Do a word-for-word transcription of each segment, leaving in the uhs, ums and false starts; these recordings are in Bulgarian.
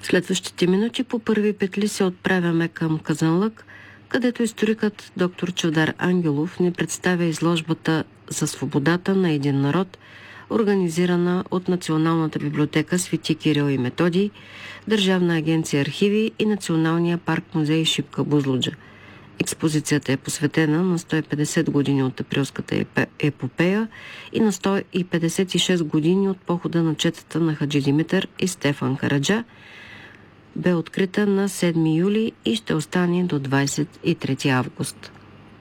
В следващите минути по първи петли се отправяме към Казанлък, където историкът доктор Чавдар Ангелов ни представя изложбата "За свободата на един народ", организирана от Националната библиотека Свети Кирил и Методий, Държавна агенция архиви и Националния парк-музей Шипка Бузлуджа. Експозицията е посветена на сто и петдесет години от Априлската епопея и на сто и петдесет и шест години от похода на четата на Хаджи Димитър и Стефан Караджа. Бе открита на седми юли и ще остане до двадесет и трети август.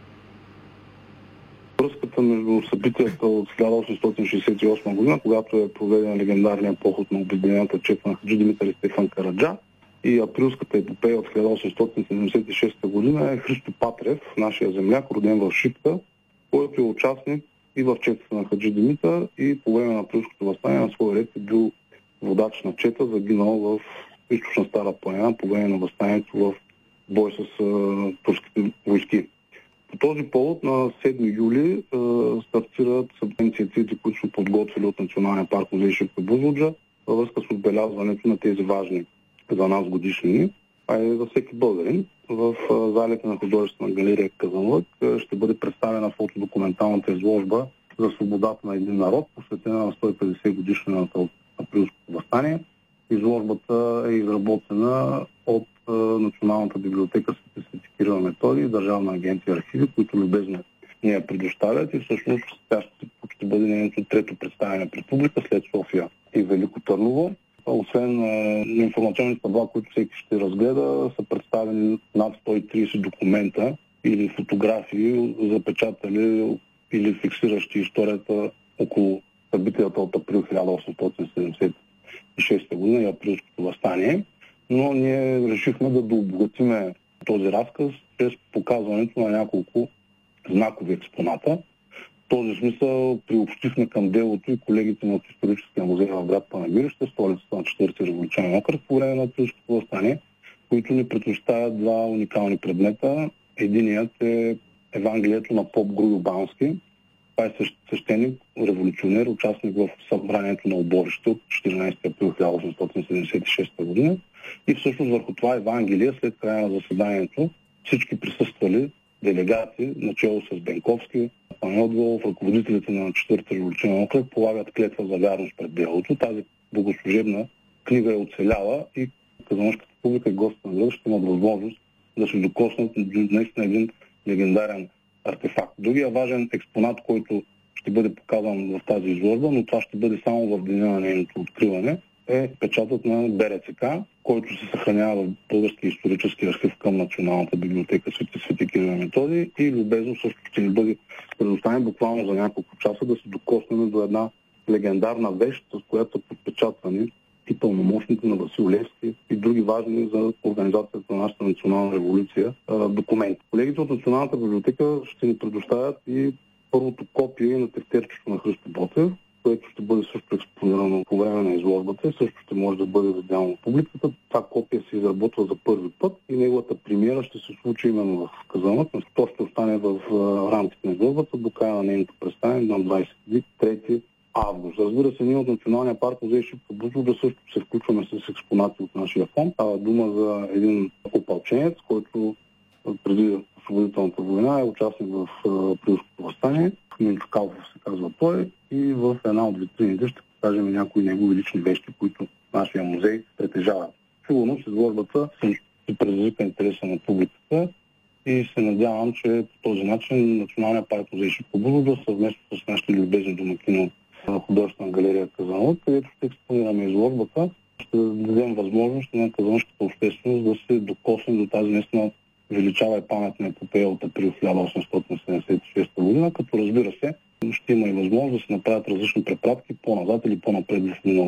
Връзката между събитията от хиляда осемстотин шейсет и осма година, когато е проведен легендарният поход на обединената чета на Хаджи Димитър и Стефан Караджа, и Априлската епопея от хиляда осемстотин седемдесет и шеста година, е Христо Патрев, нашия земляк, роден в Шипка, който е участник и в четата на Хаджи Димитър, и по време на Априлското въстание на своя ред е бил водач на чета, загинал в източна Стара планина по време на въстанието в бой с а, турските войски. По този повод на седми юли а, стартират инициативите, които са подготвили от Националния парк музей Шипка Бузлуджа във връзка с отбелязването на тези важни за нас годишнини, а и за всеки българин. В а, залите на художествена галерия Казанлък ще бъде представена фотодокументалната изложба "За свободата на един народ", посветена на сто и петдесет годишнината от Априлското въстание. Изложбата е изработена от а, Националната библиотека Свети Кирил и Методий и Държавна агенция архиви, които любезно ни я предоставят, и всъщност тя ще, ще бъде нейното трето представяне пред публика след София и Велико Търново. Освен а, информационните табла, които всеки ще разгледа, са представени над сто и тридесет документа или фотографии, запечатали или фиксиращи историята около събитията от април хиляда осемстотин седемдесет и шеста година и Априлското въстание. Но ние решихме да дообогатиме този разказ чрез показването на няколко знакови експоната. В този смисъл приобщихме към делото и колегите на Историческия музей в град Панагюрище, столицата на четвърти революционен окръг по време на Априлското въстание, които ни предоставят два уникални предмета. Единият е Евангелието на поп Груйо Бански. Това е свещеник, революционер, участник в събранието на Оборище от четиринадесети април хиляда осемстотин седемдесет и шеста година. И всъщност върху това Евангелие, след края на заседанието, всички присъствали делегати, начало с Бенковски, Панайот, ръководителите на четвърти революционен окръг, полагат клетва за вярност пред делото. Тази богослужебна книга е оцеляла и казанлъшката публика и гостите на града ще имат възможност да се докоснат наистина един легендарен артефакт. Другия важен експонат, който ще бъде показан в тази изложба, но това ще бъде само в деня на нейното откриване, е печатът на БРЦК, който се съхранява в Българския исторически архив към Националната библиотека Свети Свети Кирил и Методий, и любезно също ще ни бъде предоставен буквално за няколко часа да се докоснем до една легендарна вещ, с която са подпечатвани и пълномощните на Васил Левски и други важни за организацията на нашата национална революция документи. Колегите от Националната библиотека ще ни предоставят и първото копие на тефтерчето на Христо Ботев, което ще бъде също експонирано по време на изложбата и също ще може да бъде видяно на публиката. Това копие се изработва за първи път и неговата премиера ще се случи именно в Казанлък. То ще остане в рамките на изложбата до края на нейното представяне на двадесет и трети август. Разбира се, ние от Националния парк музей Шипка Бузлуджа също се включваме с експонати от нашия фонд. Става дума за един опълченец, който преди освободителната война е участник в Априлското въстание. Минчо Калфов се казва той, и в една от витрините ще покажем някои негови лични вещи, които нашия музей притежава. Сигурно с изложбата ще предизвика интереса на публиката и се надявам, че по този начин Националния парк музей Шипка Бузлуджа съвместно с нашите любезни домакини от художествена галерия Казанлък, където ще експонираме изложбата, ще дадем възможност на казанлъшката общественост да се докосне до тази наистина величава и паметна епопея от април хиляда осемстотин седемдесет и шеста година, като разбира се ще има и възможност да се направят различни препратки по-назад или по-напред в миналото.